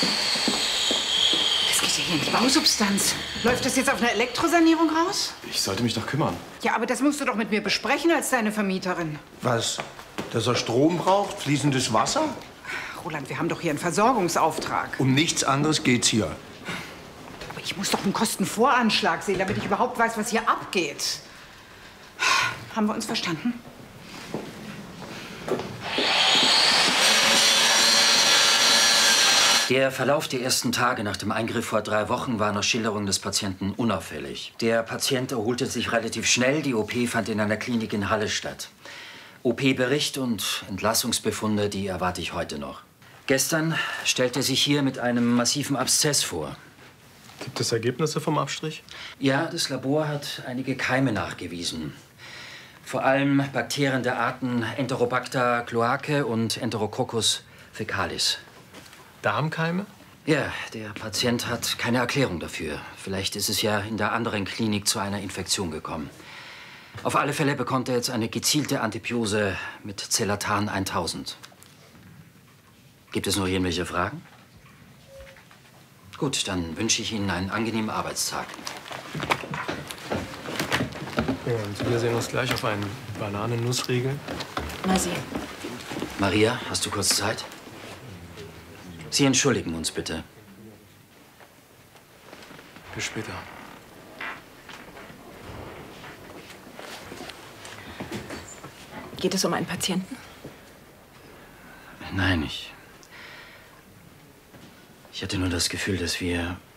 Das geht ja hier in die Bausubstanz. Läuft das jetzt auf eine Elektrosanierung raus? Ich sollte mich doch kümmern. Ja, aber das musst du doch mit mir besprechen als deine Vermieterin. Was? Dass er Strom braucht? Fließendes Wasser? Roland, wir haben doch hier einen Versorgungsauftrag. Um nichts anderes geht's hier. Aber ich muss doch einen Kostenvoranschlag sehen, damit ich überhaupt weiß, was hier abgeht. Haben wir uns verstanden? Der Verlauf der ersten Tage nach dem Eingriff vor 3 Wochen war nach Schilderung des Patienten unauffällig. Der Patient erholte sich relativ schnell. Die OP fand in einer Klinik in Halle statt. OP-Bericht und Entlassungsbefunde, die erwarte ich heute noch. Gestern stellte sich hier mit einem massiven Abszess vor. Gibt es Ergebnisse vom Abstrich? Ja, das Labor hat einige Keime nachgewiesen. Vor allem Bakterien der Arten Enterobacter cloacae und Enterococcus fecalis. Darmkeime? Ja, der Patient hat keine Erklärung dafür. Vielleicht ist es ja in der anderen Klinik zu einer Infektion gekommen. Auf alle Fälle bekommt er jetzt eine gezielte Antibiose mit Zelatan 1000. Gibt es noch irgendwelche Fragen? Gut, dann wünsche ich Ihnen einen angenehmen Arbeitstag. Und wir sehen uns gleich auf einen Bananennussriegel. Mal sehen. Maria, hast du kurz Zeit? Sie entschuldigen uns bitte. Bis später. Geht es um einen Patienten? Nein, ich hatte nur das Gefühl, dass wir